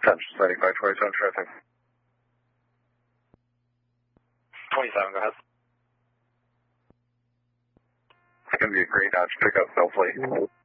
Attention, standing by 27 traffic. 27, go ahead. It's going to be a great Dodge pickup, hopefully.